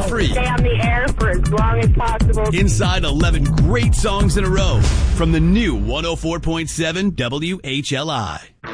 free. Stay on the air for as long as possible. Inside 11 great songs in a row from the new 104.7 WHLI.